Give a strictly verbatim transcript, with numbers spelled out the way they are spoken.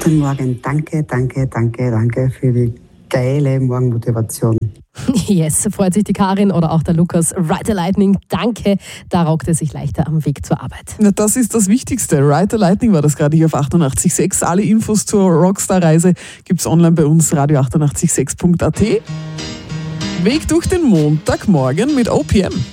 Guten Morgen, danke, danke, danke, danke für die geile Morgenmotivation. Yes, freut sich die Karin oder auch der Lukas. Ride the Lightning, danke, da rockt es sich leichter am Weg zur Arbeit. Na, das ist das Wichtigste. Ride the Lightning war das gerade hier auf achtundachtzig Komma sechs. Alle Infos zur Rockstar-Reise gibt's online bei uns, radio achtundachtzig Komma sechs punkt a t. Weg durch den Montagmorgen mit O P M.